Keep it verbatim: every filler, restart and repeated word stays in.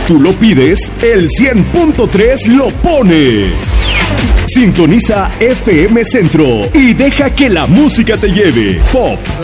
tú lo pides, el cien punto tres lo pone. Sintoniza F M Centro y deja que la música te lleve. Pop,